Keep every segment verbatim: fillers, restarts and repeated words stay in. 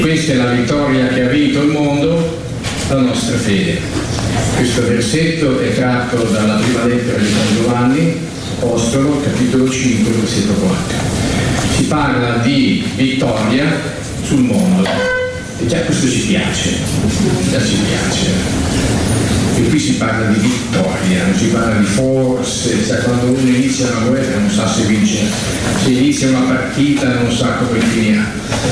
Questa è la vittoria che ha vinto il mondo, la nostra fede. Questo versetto è tratto dalla prima lettera di San Giovanni, Apostolo, capitolo cinque, versetto quattro. Si parla di vittoria sul mondo. E già questo ci piace, già ci piace. E qui si parla di vittoria, non si parla di forse, sai, quando uno inizia una guerra non sa se vince, se inizia una partita non sa come finirà.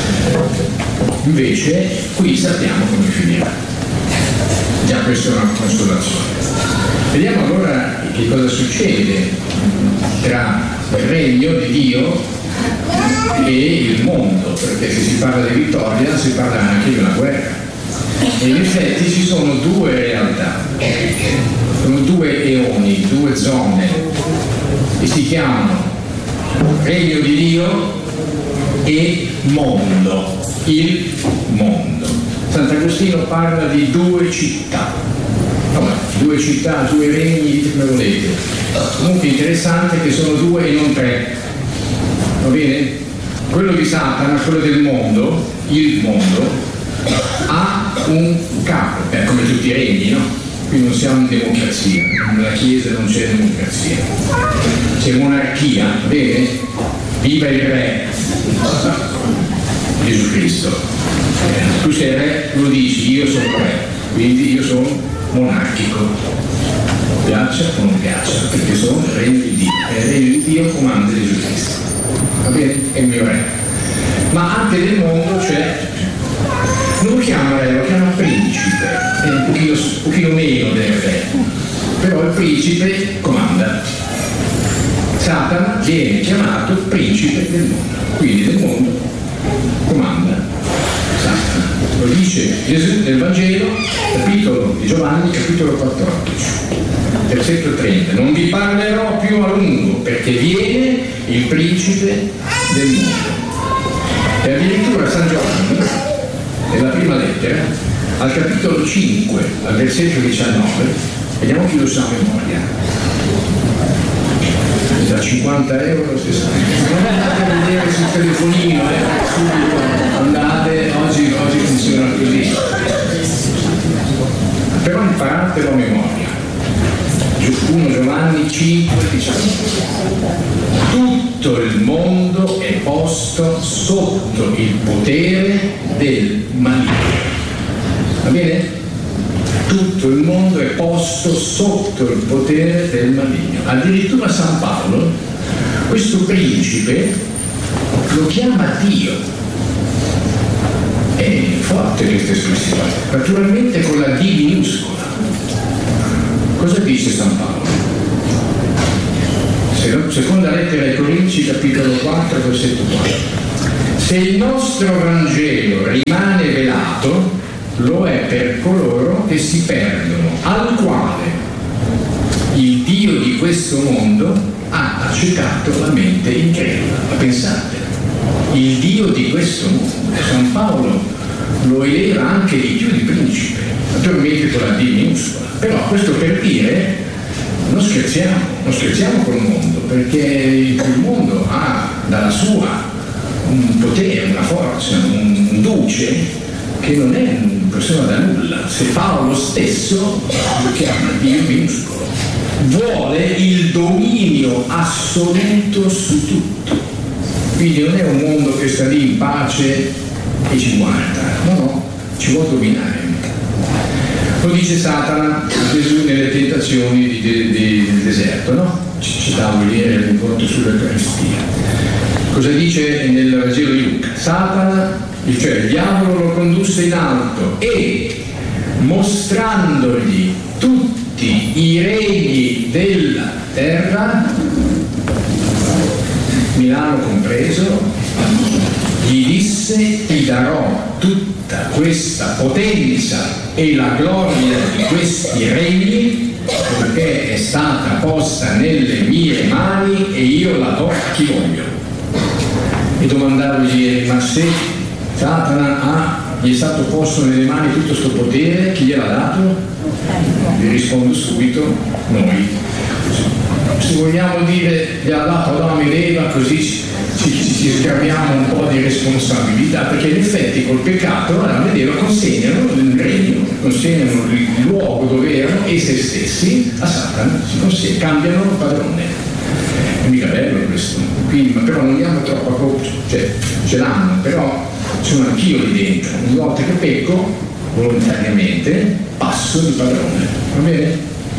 Invece qui sappiamo come finirà. Già questa è una consolazione. Vediamo allora che cosa succede tra il regno di Dio e il mondo, perché se si parla di vittoria si parla anche di una guerra. E in effetti ci sono due realtà, sono due eoni, due zone, e si chiamano regno di Dio e mondo, il mondo. Sant'Agostino parla di due città, vabbè, due città, due regni, dite come volete. Comunque interessante che sono due e non tre, va bene? Quello di Satana, quello del mondo, il mondo, ha un capo, eh, come tutti i regni, no? Qui non siamo in democrazia, nella Chiesa non c'è democrazia, c'è monarchia, bene? Viva il re, Gesù Cristo. Eh, tu sei re, lo dici, io sono re, quindi io sono monarchico, piaccia o non piaccia, perché sono il regno di Dio, e il regno di Dio comanda Gesù Cristo, va bene? È il mio re. Ma anche nel mondo c'è, non lo chiama re, lo chiama principe, è un pochino, un pochino meno del re, però il principe comanda. Satana viene chiamato principe del mondo, quindi del mondo comanda Satana. Lo dice Gesù nel Vangelo, capitolo di Giovanni, capitolo quattordici, versetto trenta. Non vi parlerò più a lungo perché viene il principe del mondo. E addirittura San Giovanni, nella prima lettera, al capitolo cinque, al versetto diciannove, vediamo chi lo sa a memoria. Da cinquanta euro se sa. Non andate a vedere sul telefonino, eh, subito andate, oggi, oggi funziona così. Però imparatelo a memoria. primo Giovanni cinque, diciannove. Tutto il mondo è posto sotto il potere del maligno. Va bene? Tutto il mondo è posto sotto il potere del maligno. Addirittura San Paolo, questo principe, lo chiama Dio. È forte questa espressione, naturalmente con la D minuscola. Cosa dice San Paolo? Seconda lettera ai Corinzi, capitolo quattro, versetto quattro. Se il nostro Vangelo rimane velato, lo è per coloro che si perdono, al quale il Dio di questo mondo ha accecato la mente incredula. Ma pensate, il Dio di questo mondo, San Paolo lo eleva anche di più di principe, naturalmente con la D minuscola, però questo per dire non scherziamo, non scherziamo col mondo, perché il mondo ha dalla sua un potere, una forza, un duce che non è una persona da nulla. Se Paolo stesso lo chiama Dio minuscolo, vuole il dominio assoluto su tutto, quindi non è un mondo che sta lì in pace e ci guarda, no no, ci vuole dominare. Lo dice Satana a Gesù nelle tentazioni di, di, di, del deserto, no? Ci citavo ieri all'incontro sull'Eucaristia. Cosa dice nel Vangelo di Luca? Satana, cioè il diavolo, lo condusse in alto e, mostrandogli tutti i regni della terra, Milano compreso, gli disse: ti darò tutta questa potenza e la gloria di questi regni, perché è stata posta nelle mie mani e io la do a chi voglio. E domandavogli: ma se Satana ha, gli è stato posto nelle mani tutto questo potere, chi gliel'ha dato? Vi rispondo subito: noi. Se vogliamo dire gli ha dato Adamo ed Eva, così ci, ci, ci sgraviamo un po' di responsabilità, perché in effetti col peccato a vedere consegnano il regno, consegnano il luogo dove erano e se stessi a Satana, si consegnano, cambiano il padrone. È mica bello questo, quindi, ma però non diamo troppo a colpo, cioè ce l'hanno, però sono anch'io lì dentro, ogni volta che pecco volontariamente passo di padrone, va bene?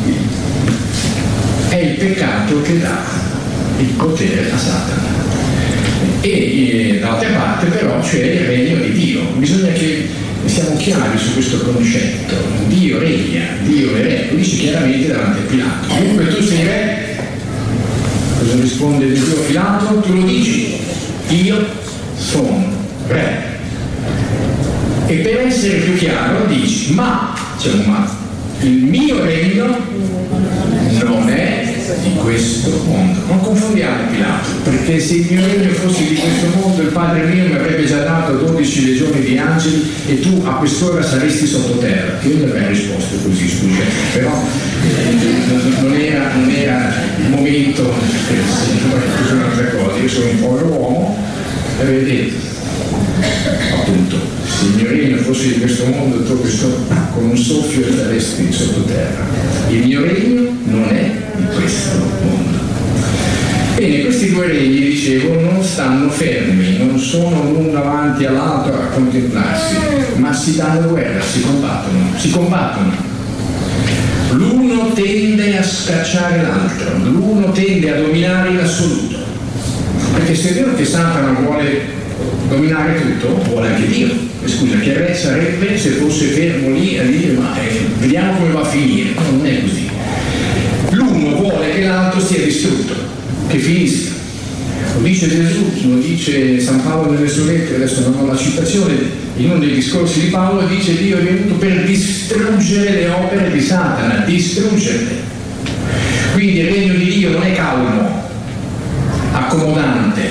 È il peccato che dà il potere a Satana. E d'altra parte però c'è il regno di Dio, bisogna che siamo chiari su questo concetto. Dio regna, Dio è re, lo dice chiaramente davanti a Pilato. Comunque tu sei re, cosa risponde Dio a Pilato? Tu lo dici, io sono re. E per essere più chiaro dici, ma, c'è un ma, il mio regno non è di questo mondo. Non confondiamo Pilato, perché se il mio regno fosse di questo mondo, il Padre mio mi avrebbe già dato dodici legioni di angeli e tu a quest'ora saresti sottoterra. Io gli avrei risposto così, scusa, però eh, non, era, non era il momento per è un'altra cosa. Io sono un povero uomo e vedete, appunto, se il mio regno fosse di questo mondo, tu questo, con un soffio saresti sottoterra. Il mio regno non è di questo mondo. Bene, questi due regni, dicevo, non stanno fermi, non sono l'uno davanti all'altro a contemplarsi, ma si danno guerra, si combattono, si combattono. L'uno tende a scacciare l'altro, l'uno tende a dominare l'assoluto. Perché se è vero che Satana vuole dominare tutto, vuole anche Dio. Scusa, che re sarebbe se fosse fermo lì a dire ma eh, vediamo come va a finire? No, non è così. L'uno vuole che l'altro sia distrutto, che finisca. Lo dice Gesù, lo dice San Paolo nelle sue lettere, adesso non ho la citazione, in uno dei discorsi di Paolo dice Dio è venuto per distruggere le opere di Satana, distruggerle. Quindi il regno di Dio non è calmo, accomodante,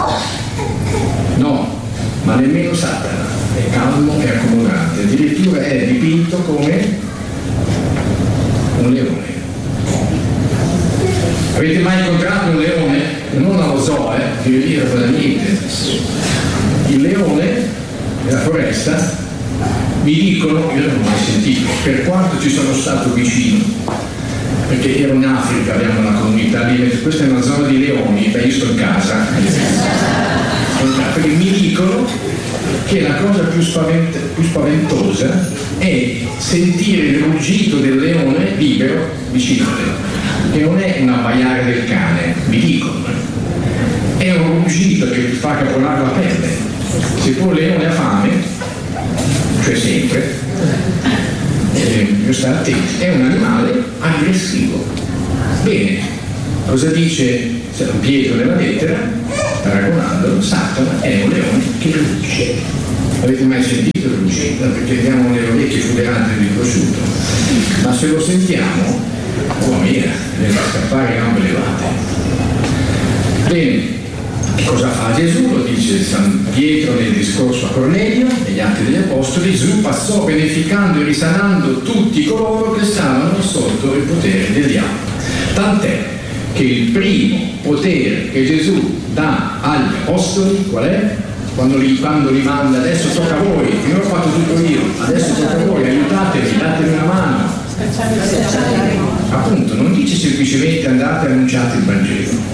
no, ma nemmeno Satana è calmo e accomodante, addirittura è dipinto come un leone. Avete mai incontrato un leone? Non allo zoo, eh, che lì era da niente. Il leone nella foresta, mi dicono, io non l'ho mai sentito, per quanto ci sono stato vicino, perché ero in Africa, abbiamo una comunità lì, questa è una zona di leoni, beh io sto in casa, perché mi dicono che la cosa più, spavent- più spaventosa è sentire il ruggito del leone libero vicino a te, che non è un abbaiare del cane, mi dicono, è un ruggito che ti fa caponare la pelle. Se poi il leone ha fame, cioè sempre, eh, stare attenti, è un animale aggressivo. Bene, cosa dice San Pietro nella lettera? Paragonandolo, Satana è un leone che rugge. Avete mai sentito il ruggito? Perché abbiamo le orecchie fuderate di prosciutto, ma se lo sentiamo, oh mia, deve scappare a gambe levate. Bene, cosa fa Gesù? Lo dice San Pietro nel discorso a Cornelio, negli Atti degli Apostoli. Gesù passò beneficando e risanando tutti coloro che stavano sotto il potere del diavolo. Tant'è che il primo potere che Gesù dà agli apostoli, qual è? Quando li, quando li manda, adesso tocca a voi, finora ho fatto tutto io, adesso tocca a voi, aiutatemi, datemi una mano. Appunto, non dice semplicemente andate e annunciate il Vangelo.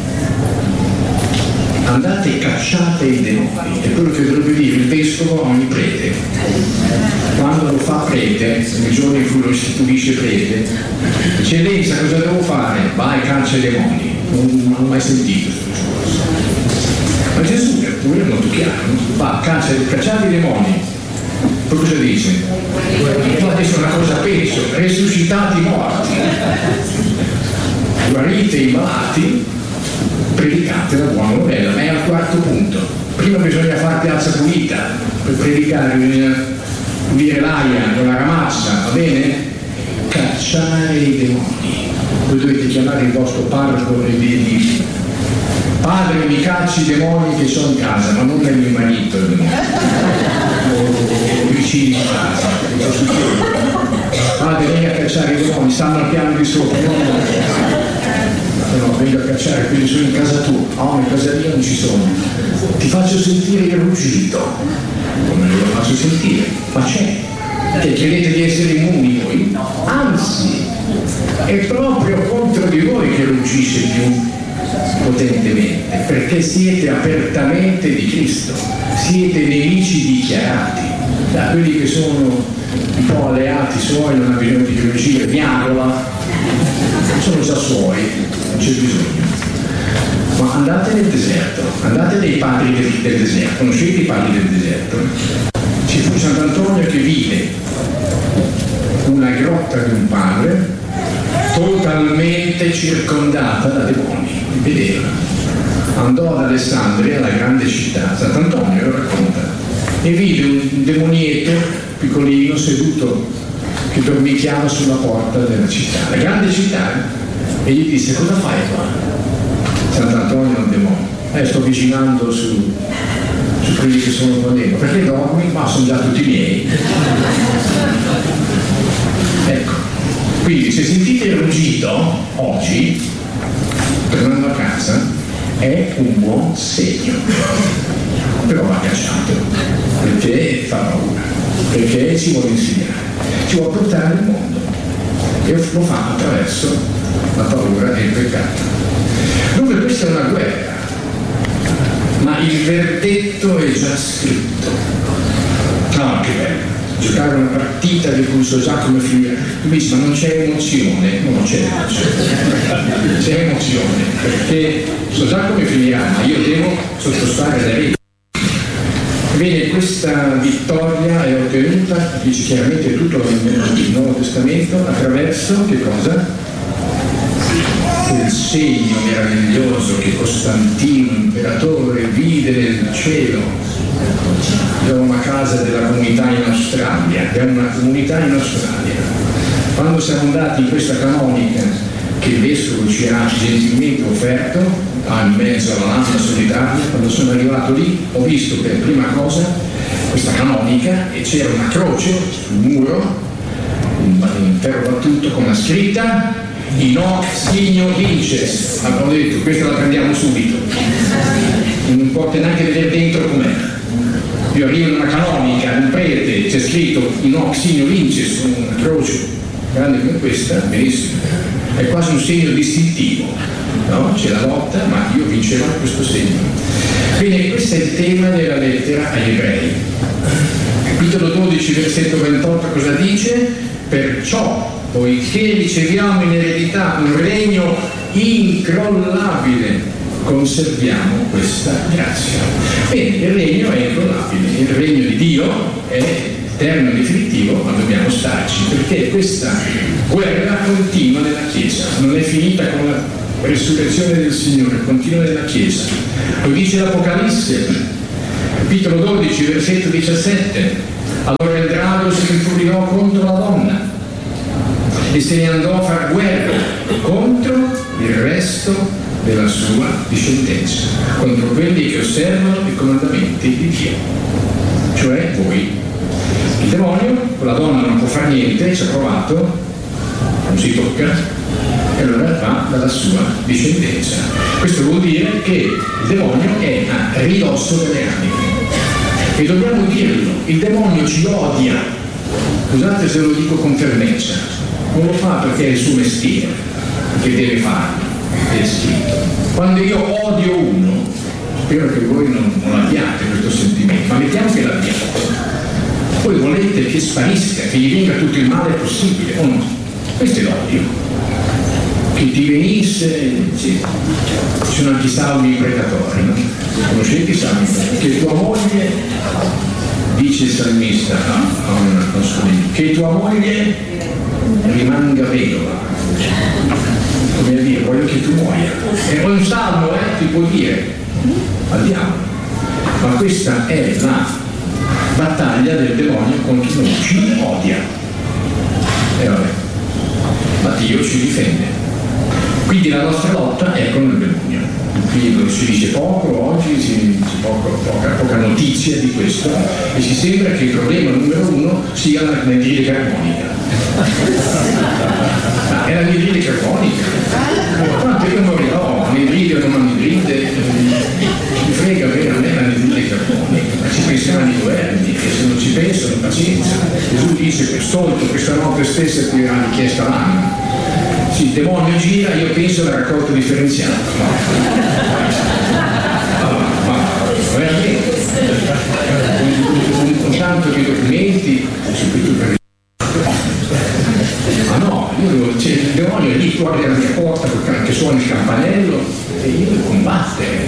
Andate e cacciate i demoni, è quello che dovrebbe dire il vescovo a ogni prete. Quando lo fa prete, nel giorno in cui lo istituisce prete, eccellenza, cosa devo fare? Vai, caccia i demoni. Non, non ho mai sentito questo discorso. Ma Gesù è pure molto chiaro, va, caccia, cacciate i demoni. Poi cosa dice? No, adesso è una cosa peggio, resuscitate i morti, guarite i malati, predicate la buona novella, ma è al quarto punto. Prima bisogna fare piazza pulita, per predicare bisogna pulire l'aia con la ramazza, va bene? Cacciare i demoni. Voi dovete chiamare il vostro parroco e dirgli: padre, mi cacci i demoni che sono in casa, ma non è mio marito il demonio, o vicini in casa. Padre, vieni a cacciare i demoni, stanno al piano di sopra, non no, vengo a cacciare quelli sono in casa tua, no, in casa mia non ci sono, ti faccio sentire il ruggito, come non lo faccio sentire, ma c'è, che credete di essere immuni voi? Anzi, è proprio contro di voi che ruggisce più potentemente, perché siete apertamente di Cristo, siete nemici dichiarati, da quelli che sono un po' alleati suoi, non ha bisogno di riuscire, miagola, sono già suoi, non c'è bisogno. Ma andate nel deserto, andate nei padri del, del deserto, conoscete i padri del deserto? Ci fu Sant'Antonio che vide una grotta di un padre totalmente circondata da demoni, vedeva. Andò ad Alessandria, la grande città, Sant'Antonio lo racconta, e vide un demonietto piccolino seduto che dormicchiava sulla porta della città, la grande città, e gli disse: cosa fai qua? Sant'Antonio è un demonio, eh, sto vicinando su, su quelli che sono qua dentro. Perché dormi? Ma sono già tutti miei. Ecco, quindi se sentite il ruggito oggi, tornando a casa, è un buon segno, però va cacciato, perché fa paura, perché ci vuole insegnare, ci vuole portare il mondo, e lo fa attraverso la paura e il peccato. Dunque questa è una guerra, ma il verdetto è già scritto. Ah, che bello! Giocare una partita di cui so già come finire. Tu dici, ma non c'è emozione? No, non c'è emozione. C'è emozione, perché so già come finirà, ma io devo sottostare alle regole. Bene, questa vittoria è ottenuta, dice chiaramente tutto il Nuovo Testamento, attraverso che cosa? Il segno meraviglioso che Costantino, imperatore, vide nel cielo. Abbiamo una casa della comunità in Australia, abbiamo una comunità in Australia. Quando siamo andati in questa canonica che il vescovo ci ha gentilmente offerto, ah, in mezzo alla lampada solitaria, quando sono arrivato lì ho visto per prima cosa questa canonica e c'era una croce sul muro, un ferro battuto con la scritta in hoc signo vinces. Abbiamo detto, questa la prendiamo subito, non importa neanche vedere dentro com'è. Io arrivo in una canonica, in un prete, c'è scritto in hoc signo vinces, una croce grande come questa, benissimo, è quasi un segno distintivo, no? C'è la lotta, ma io vincerò questo segno. Quindi questo è il tema della lettera agli Ebrei. Capitolo dodici, versetto ventotto, cosa dice? Perciò, poiché riceviamo in eredità un regno incrollabile, conserviamo questa grazia. Bene, il regno è incrollabile, il regno di Dio è eterno e definitivo, ma dobbiamo starci, perché questa guerra continua nella Chiesa, non è finita con la resurrezione del Signore, continua nella Chiesa. Lo dice l'Apocalisse, capitolo dodici, versetto diciassette. Allora il drago si infuriò contro la donna e se ne andò a far guerra contro il resto della sua discendenza, contro quelli che osservano i comandamenti di Dio, cioè voi. Il demonio, con la donna non può fare niente, ci ha provato, non si tocca, e allora va dalla sua discendenza. Questo vuol dire che il demonio è a ridosso delle anime. E dobbiamo dirlo, il demonio ci odia, scusate se lo dico con fermezza, non lo fa perché è il suo mestiere, che deve farlo, è scritto. Quando io odio uno, spero che voi non, non abbiate questo sentimento, ma mettiamo che l'abbiate. Voi volete che sparisca, che gli venga tutto il male possibile, o no? Questo è l'odio. Che ti venisse, sì. Ci sono anche i salmi predatori, no? Conoscete i salmi? Che tua moglie, dice il salmista, no? Non, non so, che tua moglie rimanga vedova. Come dire, voglio che tu muoia. E poi un salmo, eh, ti può dire, al diavolo. Ma questa è la battaglia del demonio contro noi, ci odia. E vabbè, ma Dio ci difende. Quindi la nostra lotta è con il demonio. Qui si dice poco, oggi si dice poco, poca, poca notizia di questo, e ci sembra che il problema numero uno sia l'energia armonica. Ah, è l'anidride carbonica. Quanto io morirò, anidride o non anidride, mi frega bene, non è l'anidride carbonica, ma ci penseranno i governi, e se non ci pensano, pazienza. Gesù dice che stolto questa notte stessa ti verrà richiesta l'anima. Sì, il demonio gira, io penso alla raccolta differenziata. Ma, ma veramente, con, con tanto di documenti, ma no, io devo, cioè, il demonio è lì fuori dalla mia porta che suona il campanello e io devo combattere.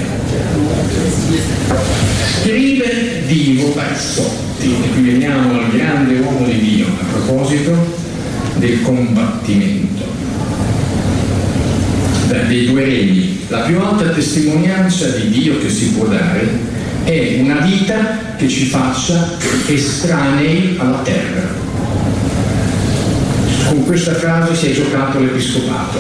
Scrive Divo Pazzotti, e qui veniamo al grande uomo di Dio a proposito del combattimento dei due regni. La più alta testimonianza di Dio che si può dare è una vita che ci faccia estranei alla terra. Con questa frase si è giocato l'episcopato.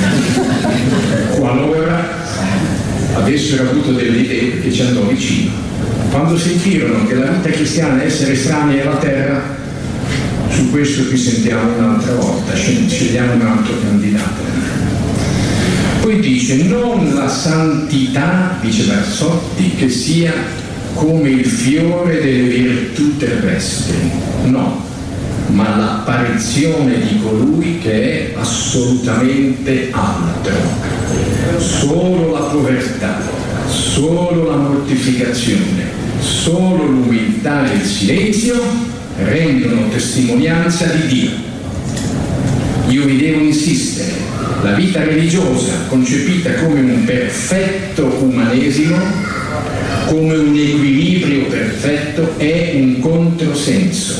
Qualora avessero avuto delle idee che ci andò vicino. Quando sentirono che la vita cristiana è essere estranei alla terra, su questo qui sentiamo un'altra volta, scegliamo un altro candidato. Poi dice, non la santità, dice Pazzotti, che sia come il fiore delle virtù terrestri, no, ma l'apparizione di colui che è assolutamente altro. Solo la povertà, solo la mortificazione, solo l'umiltà e il silenzio rendono testimonianza di Dio. Io vi devo insistere. La vita religiosa, concepita come un perfetto umanesimo, come un equilibrio perfetto, è un controsenso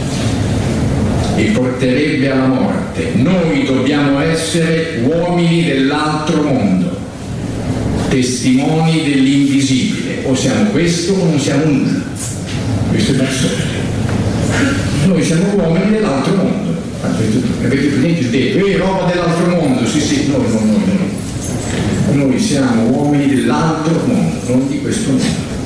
e porterebbe alla morte. Noi dobbiamo essere uomini dell'altro mondo, testimoni dell'invisibile. O siamo questo o non siamo nulla. Questo è Pazzotti. Noi siamo uomini dell'altro mondo. Avete presente il detto, eh, roba dell'altro mondo, sì sì, noi, noi, noi, noi. Noi siamo uomini dell'altro mondo, non di questo mondo.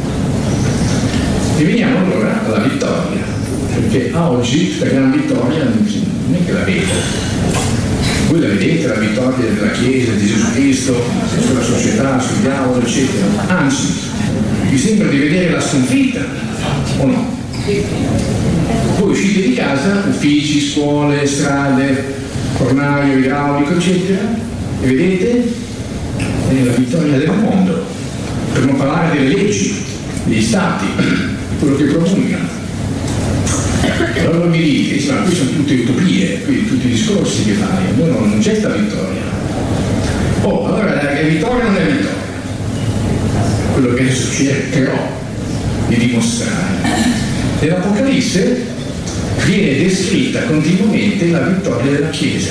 E veniamo allora alla vittoria, perché a oggi la gran vittoria non è che la vedo. Voi la vedete, la vittoria della Chiesa, di Gesù Cristo, sulla società, sul diavolo, eccetera. Anzi, vi sembra di vedere la sconfitta, o no? Voi uscite di casa, uffici, scuole, strade, fornaio, idraulico, eccetera, e vedete è la vittoria del mondo, per non parlare delle leggi, degli stati, di quello che promulgano. Allora mi dite, ma qui sono tutte utopie, qui tutti i discorsi che fai, no, no, non c'è sta vittoria. Oh, allora la vittoria non è vittoria. Quello che adesso cercherò di dimostrare. Nell'Apocalisse viene descritta continuamente la vittoria della Chiesa,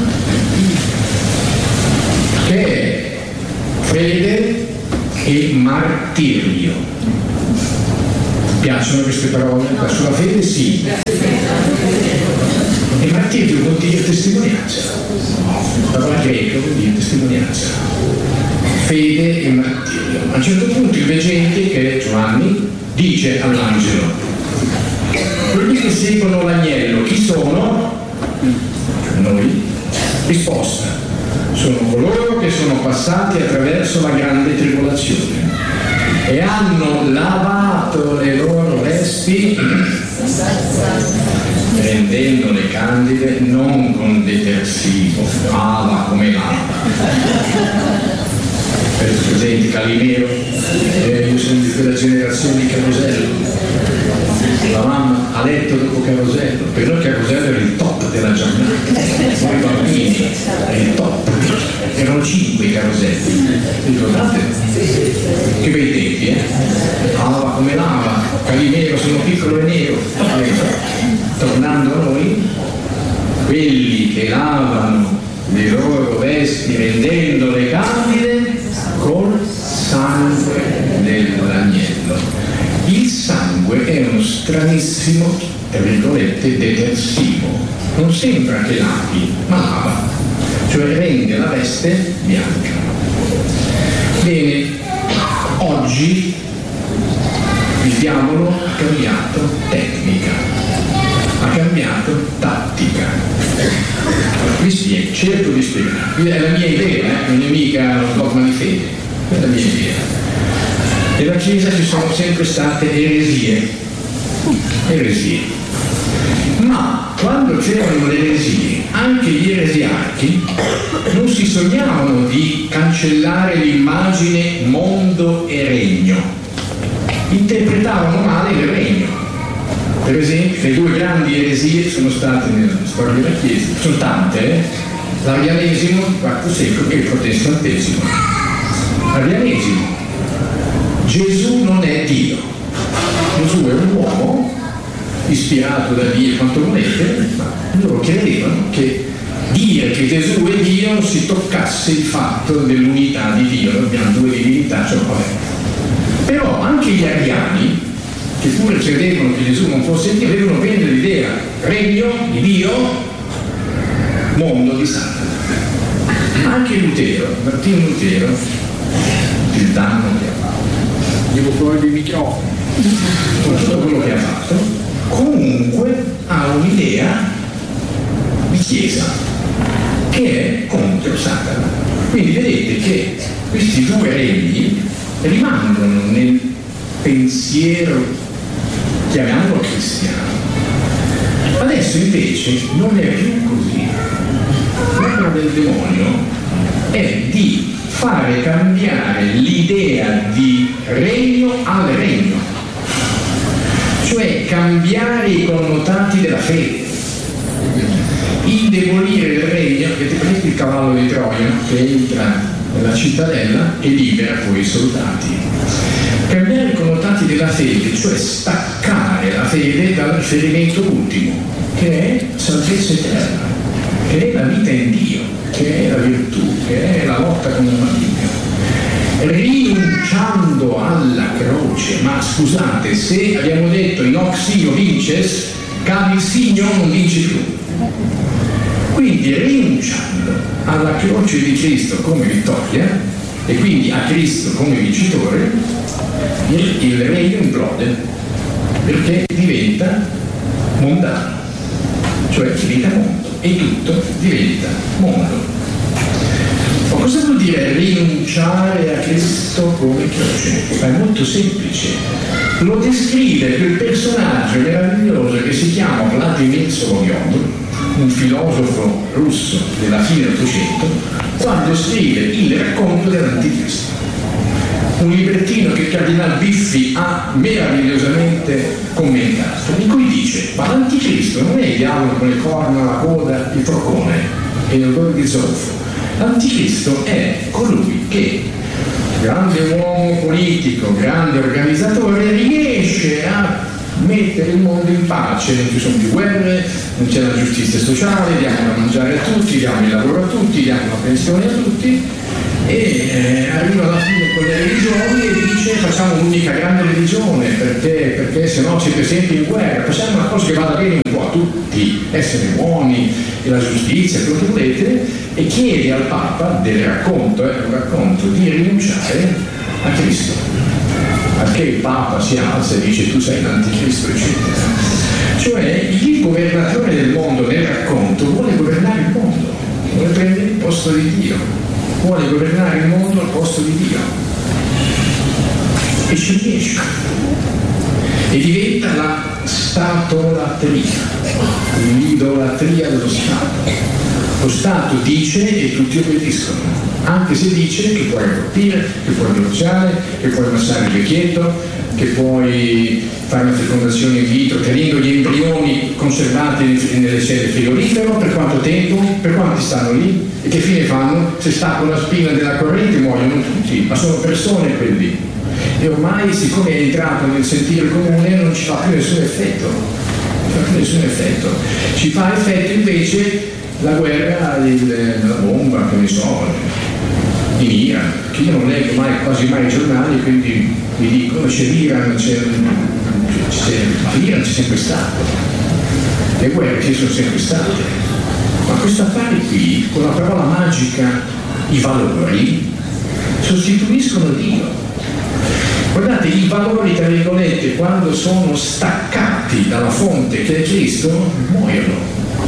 che è fede e martirio. Piacciono queste parole? Sulla fede sì. E martirio vuol dire testimonianza. La parola greca vuol dire testimonianza. Fede e martirio. A un certo punto il veggente, che è Giovanni, dice all'angelo: quelli che seguono l'agnello, chi sono? Noi. Risposta: sono coloro che sono passati attraverso la grande tribolazione e hanno lavato le loro vesti rendendole candide non con detersivo, lava come lava. Avete presente Calimero? Eh, io sono di quella generazione di Carosello. La mamma a letto dopo Carosello, per noi Carosello era il top della giornata, noi bambini era il top, erano cinque i Caroselli, ricordate? Che bei tempi, eh? Lava come lava, Calimero, sono piccolo e nero. Tornando a noi, quelli che lavano le loro vesti rendendole candide col sangue dell'agnello. Il sangue è uno stranissimo, tra virgolette, detersivo. Non sembra che lavi, ma lava, cioè rende la veste bianca. Bene, oggi il diavolo ha cambiato tecnica, ha cambiato tattica. vi spiego, cerco di spiegare. È la mia idea, eh? Non è mica un dogma di fede, è la mia idea. Nella Chiesa ci sono sempre state eresie, eresie. Ma quando c'erano le eresie, anche gli eresiarchi non si sognavano di cancellare l'immagine mondo e regno, interpretavano male il regno. Per esempio, le due grandi eresie sono state nella storia della Chiesa, sono tante, eh? L'arianesimo del quarto secolo e il protestantesimo. L'arianesimo: Gesù non è Dio, Gesù è un uomo ispirato da Dio quanto volete, ma loro credevano che dire che Gesù è Dio non si toccasse il fatto dell'unità di Dio, abbiamo due divinità, cioè vabbè. Però anche gli ariani, che pure credevano che Gesù non fosse Dio, avevano bene l'idea: regno di Dio, mondo di Satana. Anche Lutero, Martino Lutero, il danno che ha fatto, devo fuori dei microfoni, tutto quello che ha fatto, comunque ha un'idea di Chiesa che è contro Satana. Quindi vedete che questi due regni rimangono nel pensiero, chiamiamolo cristiano. Adesso invece non è più così. L'opera del demonio è di fare cambiare l'idea di regno al regno, cioè cambiare i connotati della fede, indebolire il regno. Avete presente il cavallo di Troia che entra nella cittadella e libera poi i soldati? Cambiare i connotati della fede, cioè staccare la fede dal riferimento ultimo, che è salvezza eterna, che è la vita in Dio, che è la virtù, che è la lotta con il maligno, rinunciando alla croce. Ma scusate, se abbiamo detto in hoc signo vinces, cade il signo non vince più. Quindi rinunciando alla croce di Cristo come vittoria e quindi a Cristo come vincitore, il, il regno implode, perché diventa mondano, cioè diventa mondo e tutto diventa mondo. Ma cosa vuol dire rinunciare a Cristo come croce? È molto semplice. Lo descrive quel personaggio meraviglioso che si chiama Vladimir Solovyov, un filosofo russo della fine dell'Ottocento, quando scrive il racconto dell'Anticristo. Un librettino che il cardinal Biffi ha meravigliosamente commentato, in cui dice: ma l'Anticristo non è il diavolo con le corna, la coda, il forcone e l'odore di zolfo. L'Anticristo è colui che, grande uomo politico, grande organizzatore, riesce a mettere il mondo in pace, non ci sono più guerre, non c'è la giustizia sociale, diamo da mangiare a tutti, diamo il lavoro a tutti, diamo la pensione a tutti, e eh, arriva alla fine con le religioni e dice: facciamo un'unica grande religione, perché, perché se no siete sempre in guerra, facciamo una cosa che vada bene un po' a tutti, essere buoni, e la giustizia, quello che volete, e chiede al Papa, del racconto, eh, un racconto, di rinunciare a Cristo. Perché il Papa si alza e dice: tu sei l'anticristo, eccetera. Cioè il governatore del mondo nel racconto vuole governare il mondo, vuole prendere il posto di Dio, vuole governare il mondo al posto di Dio, e ci riesce, e diventa la statolatria, l'idolatria dello Stato. Lo Stato dice e tutti obbediscono, anche se dice che puoi colpire, che puoi divorziare, che puoi ammassare il vecchietto, che puoi fare una fecondazione in vitro tenendo gli embrioni conservati nelle sedi frigorifero. Per quanto tempo? Per quanti stanno lì? E che fine fanno? Se stacco la spina della corrente muoiono tutti, ma sono persone quelli. E ormai, siccome è entrato nel sentire comune, non ci fa più nessun effetto. Non fa più nessun effetto. Ci fa effetto invece la guerra della bomba, che ne so, in Iran, che io non leggo mai, quasi mai i giornali, quindi mi dicono: c'è l'Iran, c'è, c'è, ma l'Iran c'è sempre stato, le guerre ci sono sempre state, ma questo affare qui, con la parola magica i valori, sostituiscono Dio. Guardate, i valori, tra virgolette, quando sono staccati dalla fonte che è Cristo, muoiono.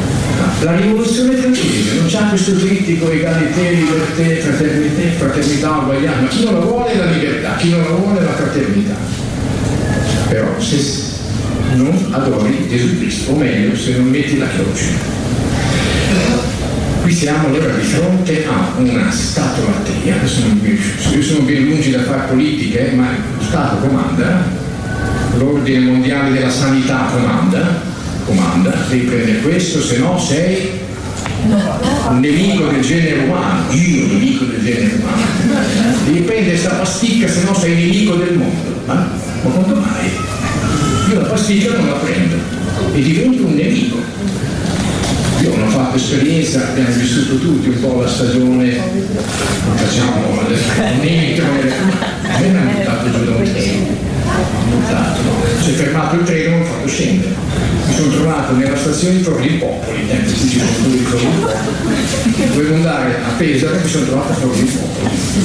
La rivoluzione francese non c'ha questo trittico egalité, liberté, fraternità, fraternità, uguaglianza, ma chi non la vuole è la libertà, chi non la vuole è la fraternità. Però se non adori Gesù Cristo, o meglio, se non metti la croce. Qui siamo allora di fronte a una scatolateria. Io sono ben lungi da fare politiche, ma lo Stato comanda, l'ordine mondiale della sanità comanda, comanda, devi prendere questo, se no sei un nemico del genere umano, io nemico del genere umano, devi prendere questa pasticca, se no sei nemico del mondo. Ma, ma quando mai? Io la pasticca non la prendo e divento un nemico. Io non ho fatto esperienza, abbiamo vissuto tutti un po' la stagione, facciamo un nemico, a me mi hanno buttato giù da un treno, si è fermato il treno, mi ho fatto scendere. Mi sono trovato nella stazione di Forlimpopoli, tempo in cui ci sono due di Forlimpopoli. Dovevo andare a Pesaro e mi sono trovato a Forlimpopoli.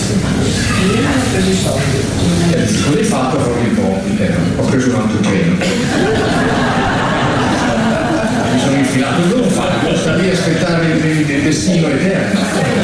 E cosa hai fatto a Forlimpopoli? Eh, ho preso un altro treno. Mi sono infilato, non ho fatto, devo stare lì a aspettare il, il destino eterno.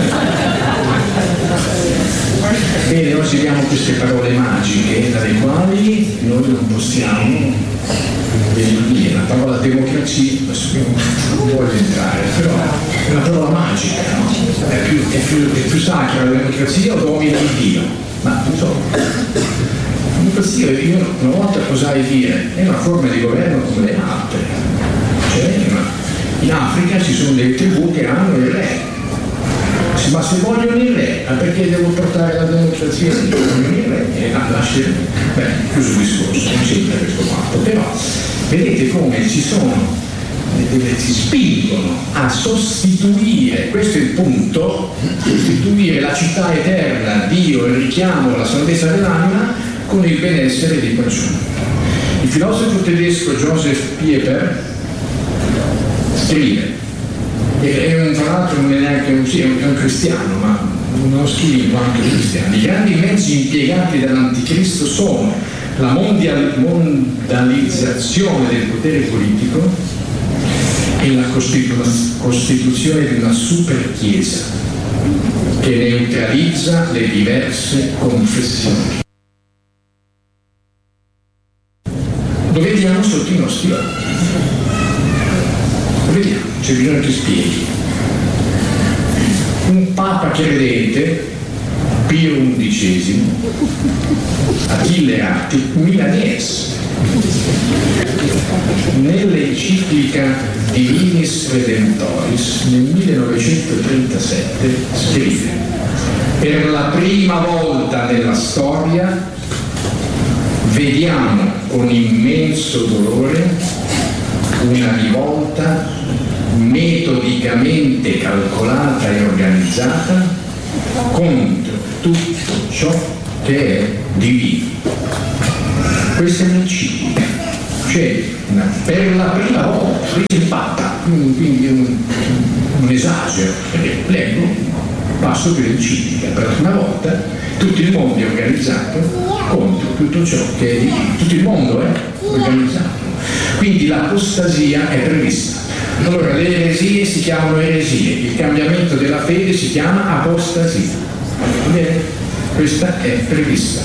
Bene, oggi abbiamo queste parole magiche dalle quali noi non possiamo benedire. La parola democrazia, non voglio entrare, però è una parola magica, no? È più, è più, è più sacra la democrazia o domina di Dio? Ma non so. La democrazia, io una volta osai dire, è una forma di governo come le altre. In Africa ci sono delle tribù che hanno il re, ma se vogliono il re, ma perché devo portare la democrazia? Se vogliono il re, e lascia, beh, chiuso il discorso, non c'entra questo fatto, però vedete come ci sono, si spingono a sostituire, questo è il punto, sostituire la città eterna, Dio, il richiamo, la salvezza dell'anima, con il benessere dei fanciulli. Il filosofo tedesco Joseph Pieper scrive, e un, tra l'altro non è neanche un, sì, è un, è un cristiano, ma non scrive in quanto cristiano. I grandi mezzi impiegati dall'anticristo sono la mondial, mondializzazione del potere politico e la costitu- costituzione di una super chiesa che neutralizza le diverse confessioni. Lo vediamo sotto i nostri occhi. Vediamo, c'è bisogno che spieghi. Un papa credente, Pio undicesimo, Achille Ratti, milanese, nell'enciclica Divinis Redemptoris nel millenovecentotrentasette scrive: per la prima volta nella storia vediamo con immenso dolore una rivolta metodicamente calcolata e organizzata contro tutto ciò che è divino. Questa è un'enciclica, cioè una, per la prima volta, il Papa, quindi un, un esagero, leggo, passo per l'enciclica, per la prima volta tutto il mondo è organizzato contro tutto ciò che è divino, tutto il mondo è organizzato. Quindi l'apostasia è prevista. Allora le eresie si chiamano eresie, il cambiamento della fede si chiama apostasia. Bene? Questa è prevista.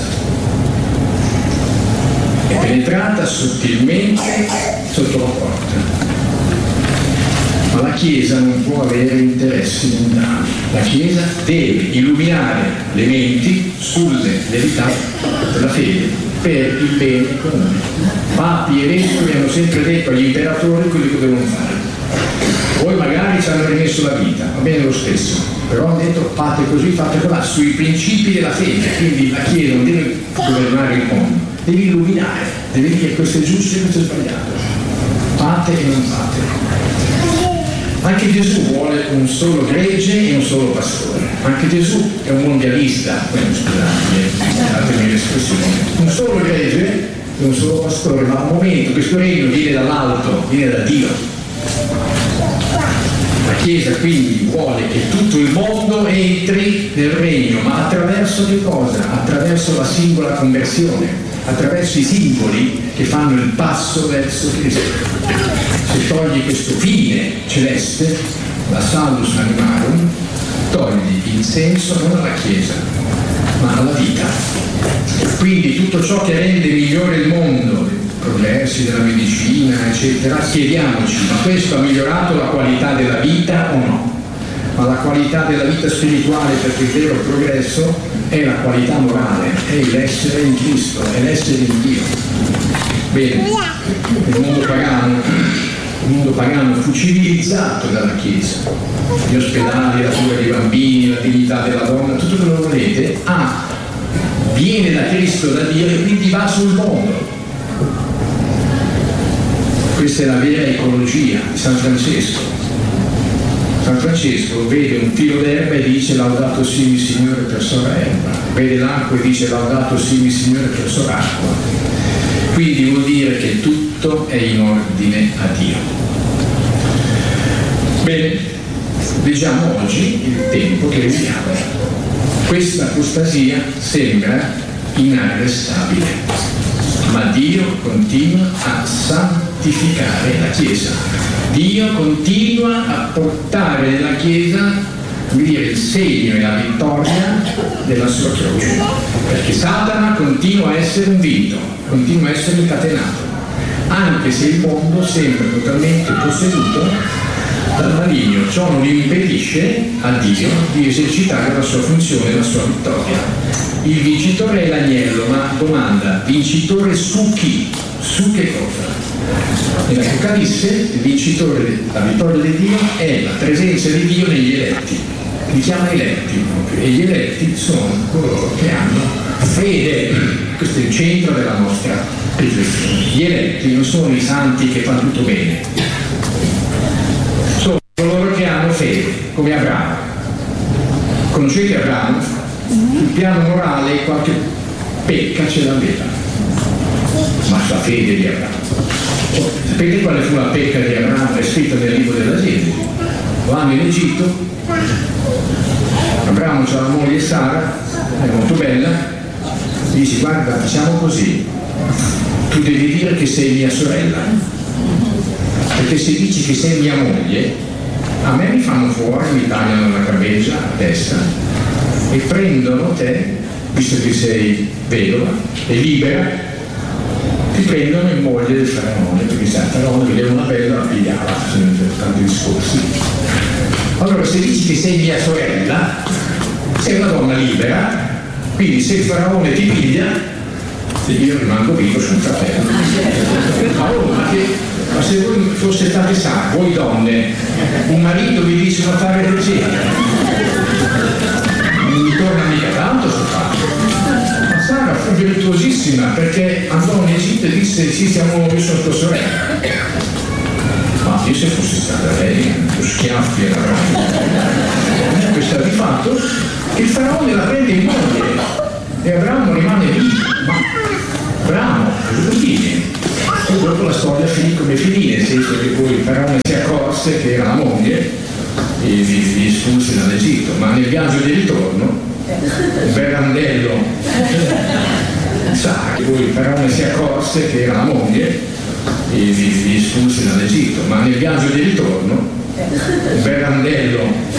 È penetrata sottilmente sotto la porta. Ma la Chiesa non può avere interessi mondani. La Chiesa deve illuminare le menti sulle verità della fede per il bene comune. Papi e vescovi hanno sempre detto agli imperatori quello che devono fare. Poi magari ci hanno rimesso la vita, va bene lo stesso, però hanno detto fate così, fate così, sui principi della fede. Quindi la Chiesa non deve governare il mondo, deve illuminare, deve dire questo è giusto e questo è sbagliato, fate e non fate. Anche Gesù vuole un solo gregge e un solo pastore. Anche Gesù è un mondialista, scusate, datemi l'espressione. Un solo gregge e un solo pastore, ma un momento, questo regno viene dall'alto, viene da Dio. La Chiesa quindi vuole che tutto il mondo entri nel regno, ma attraverso che cosa? Attraverso la singola conversione, attraverso i singoli che fanno il passo verso Cristo. Se se togli questo fine celeste, la salus animarum, togli il senso non alla Chiesa, ma alla vita. Quindi tutto ciò che rende migliore il mondo, i progressi della medicina, eccetera, chiediamoci, ma questo ha migliorato la qualità della vita o no? Ma la qualità della vita spirituale, perché il vero progresso è la qualità morale, è l'essere in Cristo, è l'essere in Dio. Bene, il mondo pagano, il mondo pagano fu civilizzato dalla Chiesa, gli ospedali, la cura dei bambini, la dignità della donna, tutto quello che volete, ah, viene da Cristo, da Dio, e quindi va sul mondo. Questa è la vera ecologia di San Francesco. San Francesco vede un filo d'erba e dice laudato simi Signore per sora erba, vede l'acqua e dice laudato simi Signore per sora acqua. Quindi vuol dire che tutto è in ordine a Dio. Bene, leggiamo oggi il tempo che viviamo. Questa apostasia sembra inarrestabile, ma Dio continua a santificare la Chiesa. Dio continua a portare nella Chiesa, come dire, il segno e la vittoria della sua croce, perché Satana continua a essere invinto, continua a essere incatenato, anche se il mondo sembra totalmente posseduto dal maligno. Ciò non impedisce a Dio di esercitare la sua funzione, la sua vittoria. Il vincitore è l'agnello, ma domanda, vincitore su chi? Su che cosa? Nell'Apocalisse il vincitore, la vittoria di Dio è la presenza di Dio negli eletti, li chiama eletti proprio, e gli eletti sono coloro che hanno fede. Questo è il centro della nostra riflessione. Gli eletti non sono i santi che fanno tutto bene, sono coloro che hanno fede, come Abramo. Conoscete Abramo? Sul piano morale qualche pecca ce l'aveva, ma la fede di Abramo. Sapete quale fu la pecca di Abramo? È scritta nel libro della Genesi. Vanno in Egitto, Abramo c'ha la moglie Sara, è molto bella, dice guarda facciamo così, tu devi dire che sei mia sorella, perché se dici che sei mia moglie a me mi fanno fuori, mi tagliano la cabeza a testa e prendono te, visto che sei vedova e libera, ti prendono in moglie del faraone, perché sa, il faraone vedeva una bella, la pigliava, sono tanti discorsi. Allora se dici che sei mia sorella, sei una donna libera, quindi se il faraone ti piglia, io rimango vivo senza fratello. Allora, ma, che, ma se voi foste state sane, voi donne, un marito vi dice una fare del genere, non mi torna mica tanto sul fatto. Sara fu virtuosissima perché andò in Egitto e disse sì siamo io sono tua sorella, ma io se fossi stata lei con schiaffi e la questa di fatto il faraone la prende in moglie e Abramo rimane vivo, ma bravo, così e dopo la storia finì come finì, nel senso che poi il faraone si accorse che era la moglie e li, li espulse dall'Egitto, ma nel viaggio di ritorno un bel randello sa che poi il faraone si accorse che era la moglie e li, li espulse dall'Egitto, ma nel viaggio di ritorno un bel randello